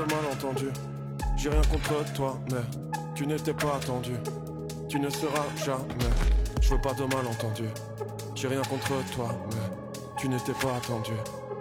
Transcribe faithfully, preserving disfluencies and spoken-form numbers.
malentendu. J'ai rien contre toi, mais tu n'étais pas attendu. Tu ne seras jamais. Je veux pas de malentendu. J'ai rien contre toi, mais tu n'étais pas attendu.